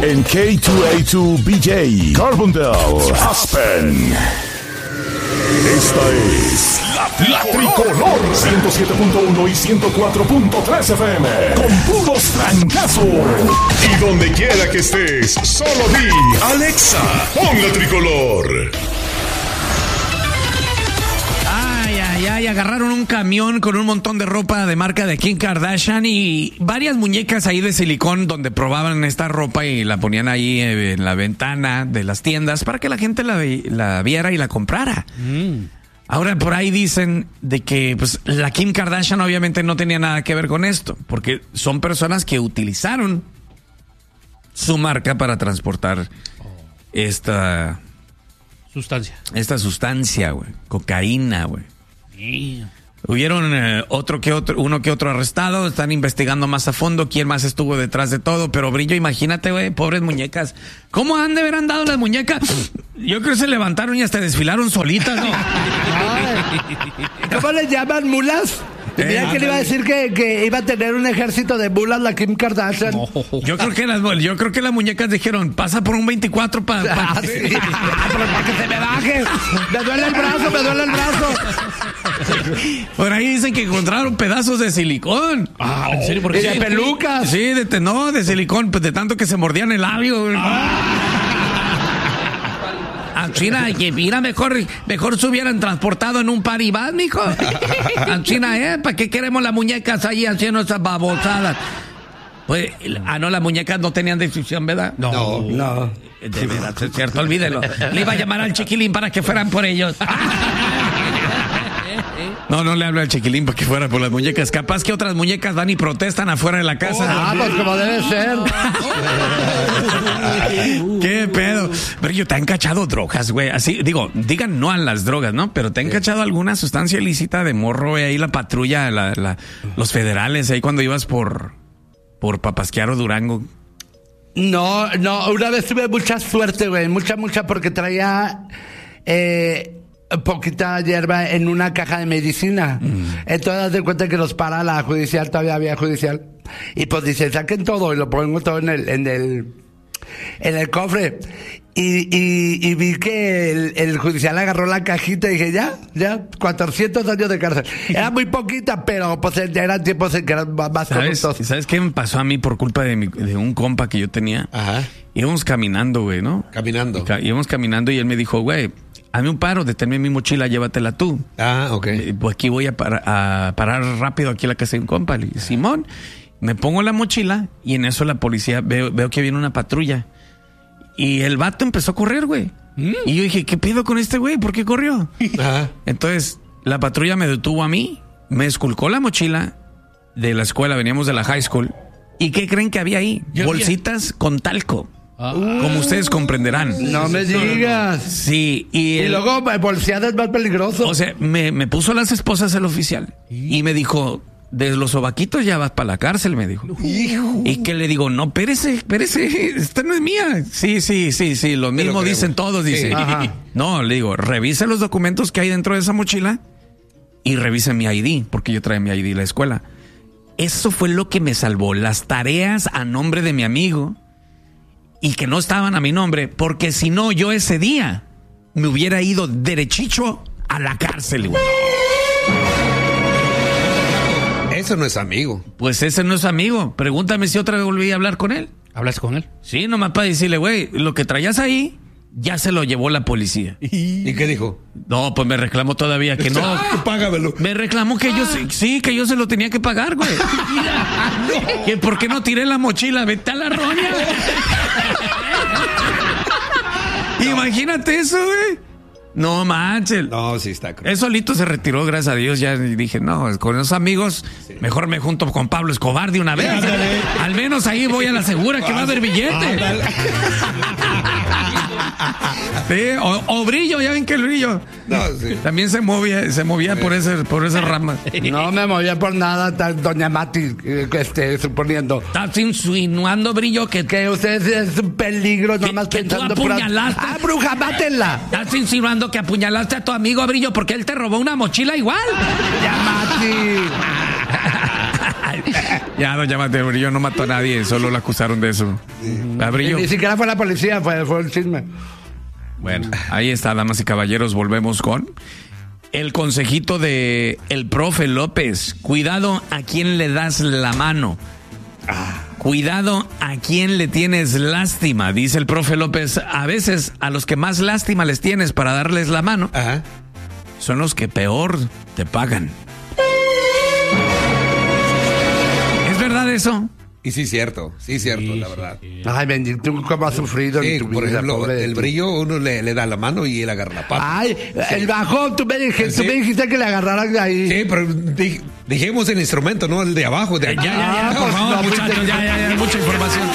en K2A2BJ, Carbondale, Aspen. Esta es la Tricolor 107.1 y 104.3 FM con puros trancazos. Y donde quiera que estés, solo di Alexa, pon la Tricolor. Ay, agarraron un camión con un montón de ropa de marca de Kim Kardashian y varias muñecas ahí de silicón donde probaban esta ropa y la ponían ahí en la ventana de las tiendas para que la gente la viera y la comprara. Ahora por ahí dicen de que pues la Kim Kardashian obviamente no tenía nada que ver con esto, porque son personas que utilizaron su marca para transportar esta sustancia, güey, cocaína, güey. Hubieron uno que otro arrestado, están investigando más a fondo quién más estuvo detrás de todo, pero Brillo, imagínate, güey, pobres muñecas. ¿Cómo han de haber andado las muñecas? Yo creo que se levantaron y hasta desfilaron solitas, ¿no? ¿Cómo les llaman, mulas? Mira que le iba a decir que iba a tener un ejército de mulas la Kim Kardashian. No. Yo creo que las muñecas dijeron, pasa por un 24 para que se me baje. Me duele el brazo. Por ahí dicen que encontraron pedazos de silicón. ¿En serio? ¿Por qué? ¿De pelucas? Sí, de silicón, pues de tanto que se mordían el labio. China, mira, mejor se hubieran transportado en un paribas, mijo. China, ¿para qué queremos las muñecas ahí haciendo esas babosadas? Pues, no, las muñecas no tenían descripción, ¿verdad? No. De verdad, es cierto, olvídelo. Le iba a llamar al Chiquilín para que fueran por ellos. No le hablo al Chiquilín para que fuera por las muñecas. Capaz que otras muñecas van y protestan afuera de la casa. Pues como debe ser. ¿Qué pedo? Pero yo te han cachado drogas, güey. Así, digan no a las drogas, ¿no? Pero te han cachado alguna sustancia ilícita de morro, güey. Ahí la patrulla, los federales, ahí cuando ibas por Papasquiaro o Durango. No, una vez tuve mucha suerte, güey. Mucha, porque traía poquita hierba en una caja de medicina. Entonces, haz de cuenta que los para la judicial, todavía había judicial. Y pues dice, saquen todo y lo pongo todo en el cofre. Y vi que el judicial agarró la cajita y dije, ya, 400 años de cárcel. Era muy poquita, pero pues eran tiempos en que eran más corruptos. ¿Sabes qué me pasó a mí por culpa de un compa que yo tenía? Ajá. Íbamos caminando, güey, ¿no? Íbamos caminando y él me dijo, güey, hazme un paro, deténme mi mochila, llévatela tú. Ok. Pues aquí voy a parar rápido aquí a la casa de un compa. Le dije, Simón, me pongo la mochila y en eso la policía, veo que viene una patrulla. Y el vato empezó a correr, güey. Y yo dije, ¿qué pedo con este güey? ¿Por qué corrió? Ajá. Entonces, la patrulla me detuvo a mí, me esculcó la mochila de la escuela, veníamos de la high school. ¿Y qué creen que había ahí? Bolsitas con talco. Como ustedes comprenderán. No me digas. Sí. Y luego bolseada es más peligroso. O sea, me puso las esposas el oficial y me dijo, de los sobaquitos ya vas para la cárcel, me dijo. Hijo. Y que le digo, no, espérese, esta no es mía. Sí, lo mismo dicen todos, dice. Sí. No, le digo, revise los documentos que hay dentro de esa mochila y revise mi ID, porque yo traía mi ID a la escuela. Eso fue lo que me salvó, las tareas a nombre de mi amigo y que no estaban a mi nombre, porque si no, yo ese día me hubiera ido derechicho a la cárcel, güey. Eso no es amigo. Pues ese no es amigo. Pregúntame si otra vez volví a hablar con él. ¿Hablas con él? Sí, nomás para decirle, güey, lo que traías ahí ya se lo llevó la policía. ¿Y qué dijo? No, pues me reclamó todavía que no. Págamelo. Me reclamó que que yo se lo tenía que pagar, güey. No. ¿Que por qué no tiré la mochila? Vete a la roña. Imagínate eso, güey. No manches. No, sí está cruel. Él solito se retiró, gracias a Dios. Ya dije, no, con esos amigos, mejor me junto con Pablo Escobar de una vez. Al menos ahí voy a la segura que va a haber billete. Sí, o Brillo, ya ven que el Brillo también se movía por esa rama. No me movía por nada, doña Mati, suponiendo. ¿Estás insinuando, Brillo, que usted es un peligro, nomás pensando por apuñalaste? Bruja, mátenla. ¿Estás insinuando que apuñalaste a tu amigo, Brillo, porque él te robó una mochila igual? Ya, Mati. Ya, doña Mateo, Brillo no mató a nadie, solo lo acusaron de eso. Brillo. Ni siquiera fue la policía, fue el chisme. Bueno, ahí está, damas y caballeros, volvemos con el consejito de el profe López. Cuidado a quién le das la mano. Cuidado a quién le tienes lástima, dice el profe López. A veces a los que más lástima les tienes para darles la mano, son los que peor te pagan. ¿Es verdad eso? Y sí, cierto, la verdad. Ay, bendito, tú cómo has sufrido Sí, en tu por vida, ejemplo, pobre de el ti. Brillo, uno le da la mano y él agarra la pata. Ay, el bajón, tú me dijiste que le agarraran de ahí. Sí, pero dijimos el instrumento, no el de abajo, de aquí. Ya, por pues, favor, no, muchachos, pues, ya, mucha información.